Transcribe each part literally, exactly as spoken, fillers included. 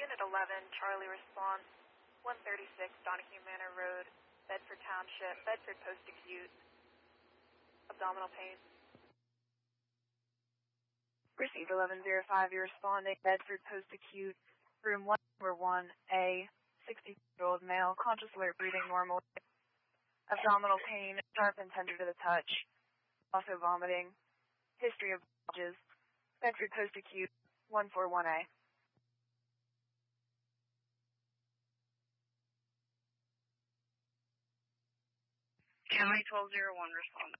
Unit eleven, Charlie response, one thirty-six Donahue Manor Road, Bedford Township, Bedford post-acute, abdominal pain. Received eleven oh five, you're responding, Bedford post-acute, room one one A, sixty-year-old male, conscious alert, breathing normal, abdominal pain, sharp and tender to the touch, also vomiting, history of bulges, Bedford post-acute, one four one A. County twelve oh one responding.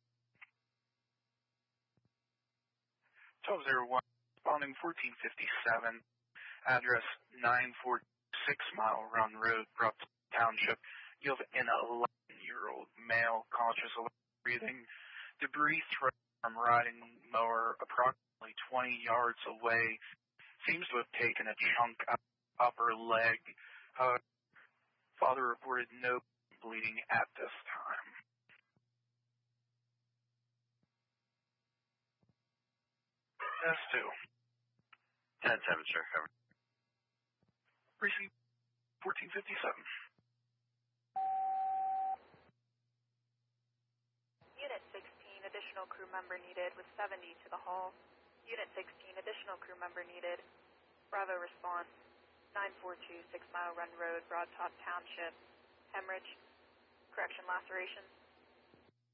twelve oh one responding, fourteen fifty-seven, address nine forty-six Mile Run Road, Brooklyn Township. You have an eleven-year-old male, conscious, breathing, debris thrown from riding mower approximately twenty yards away. Seems to have taken a chunk out of the upper leg. Uh, father reported no bleeding at this time. S two. ten seven, sir. Cover. Receive fourteen fifty-seven. Unit sixteen, additional crew member needed with seventy to the hall. Unit sixteen, additional crew member needed. Bravo response, nine four two Six Mile Run Road, Broad Top Township. Hemorrhage, correction laceration.